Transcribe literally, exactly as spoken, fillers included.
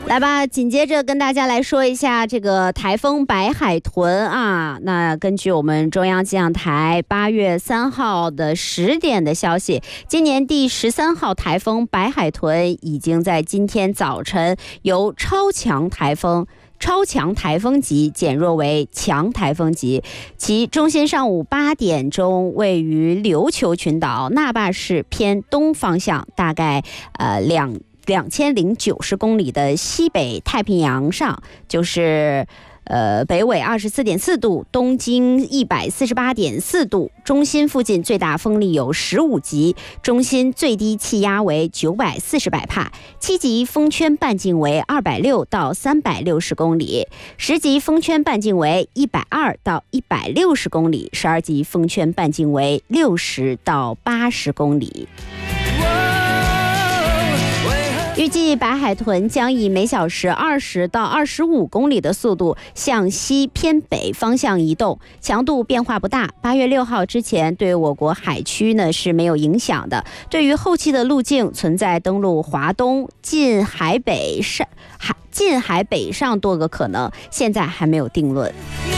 来吧，紧接着跟大家来说一下这个台风白海豚啊。那根据我们中央气象台八月三号的十点的消息，今年第十三号台风白海豚已经在今天早晨由超强台风。超强台风级减弱为强台风级，其中心上午八点钟位于琉球群岛那霸市偏东方向，大概呃两两千零九十公里的西北太平洋上，就是呃，北纬二十四点四度，东经一百四十八点四度，中心附近最大风力有十五级，中心最低气压为九百四十百帕，七级风圈半径为二百六到三百六十公里，十级风圈半径为一百二到一百六十公里，十二级风圈半径为六十到八十公里。预计白海豚将以每小时二十到二十五公里的速度向西偏北方向移动，强度变化不大。八月六号之前对我国海区呢是没有影响的。对于后期的路径，存在登陆华东、近海北上、海近海北上多个可能，现在还没有定论。